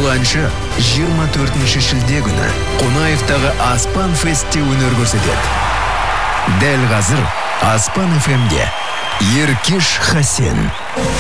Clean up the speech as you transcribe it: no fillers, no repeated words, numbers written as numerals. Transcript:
Бұл әнші 24 шілде күні Қонаевтағы Аспан Фестте өнер көрсетеді. Дәл қазір Аспан FM-де Еркеш Хасен.